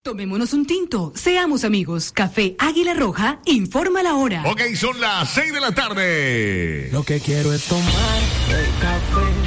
Tomémonos un tinto, seamos amigos. Café Águila Roja, informa la hora. Ok, son las 6 de la tarde. Lo que quiero es tomar el café.